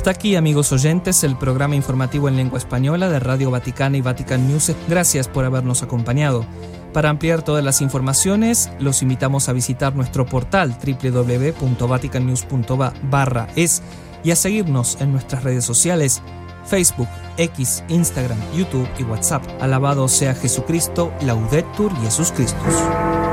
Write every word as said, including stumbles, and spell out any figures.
Hasta aquí, amigos oyentes, el programa informativo en lengua española de Radio Vaticana y Vatican News. Gracias por habernos acompañado. Para ampliar todas las informaciones, los invitamos a visitar nuestro portal doble u doble u doble u punto vatican news punto va barra es y a seguirnos en nuestras redes sociales, Facebook, X, Instagram, YouTube y WhatsApp. Alabado sea Jesucristo, Laudetur Jesus Christus.